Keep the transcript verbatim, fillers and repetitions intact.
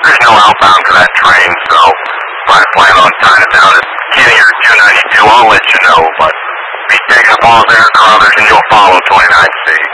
there's no outbound for that train, so if I plan on tying it down at Kenny or two ninety-two, I'll let you know, but be taking the balls there, Carl, and you'll follow twenty-nine C.